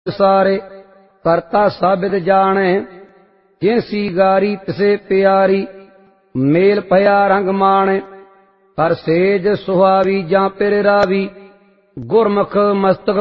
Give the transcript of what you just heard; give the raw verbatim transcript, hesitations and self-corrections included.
सारे करता साबित जाने जिनसी गारी तिसे प्यारी मेल पया रंग माणे हर सेज सुहावी जां पिर रावी गुरमुख मस्तक